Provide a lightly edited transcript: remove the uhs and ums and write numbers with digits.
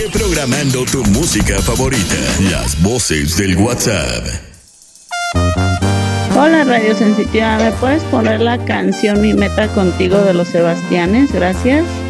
Sigue programando tu música favorita. Las voces del WhatsApp. Hola Radio Sensitiva, ¿me puedes poner la canción Mi Meta Contigo de los Sebastianes? Gracias.